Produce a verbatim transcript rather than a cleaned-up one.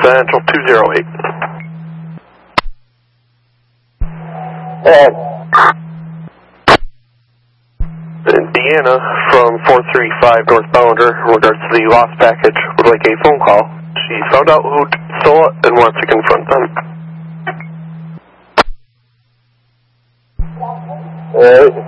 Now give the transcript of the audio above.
Central two zero eight. Uh, Deanna from four three five North Boundary, in regards to the lost package, would like a phone call. She found out who stole it and wants to confront them. Alright.